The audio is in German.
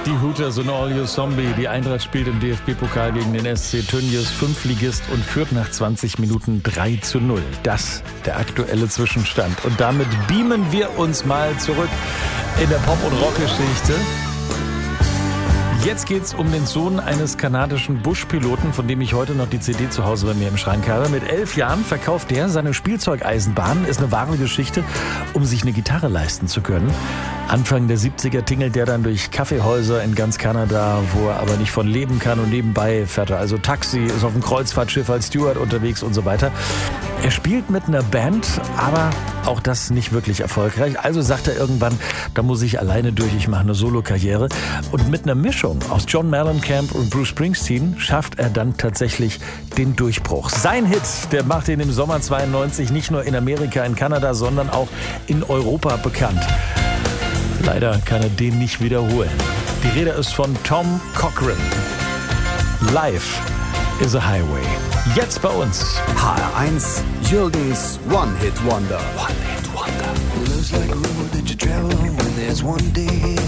Die Hooters und All You Zombie. Die Eintracht spielt im DFB-Pokal gegen den SC Tönnies, Fünftligist, und führt nach 20 Minuten 3:0. Das der aktuelle Zwischenstand. Und damit beamen wir uns mal zurück in der Pop- und Rockgeschichte. Jetzt geht's um den Sohn eines kanadischen Buschpiloten, von dem ich heute noch die CD zu Hause bei mir im Schrank habe. Mit 11 Jahren verkauft der seine Spielzeugeisenbahn. Ist eine wahre Geschichte, um sich eine Gitarre leisten zu können. Anfang der 70er tingelt der dann durch Kaffeehäuser in ganz Kanada, wo er aber nicht von leben kann, und nebenbei fährt er also Taxi, ist auf dem Kreuzfahrtschiff als Steward unterwegs und so weiter. Er spielt mit einer Band, aber auch das nicht wirklich erfolgreich. Also sagt er irgendwann, da muss ich alleine durch, ich mache eine Solokarriere. Und mit einer Mischung aus John Mellencamp und Bruce Springsteen schafft er dann tatsächlich den Durchbruch. Sein Hit, der macht ihn im Sommer 92 nicht nur in Amerika, in Kanada, sondern auch in Europa bekannt. Leider kann er den nicht wiederholen. Die Rede ist von Tom Cochrane. Life is a Highway. Jetzt bei uns. HR1, Jürgens One-Hit-Wonder. One-Hit-Wonder. Looks like a road that you travel on when there's one day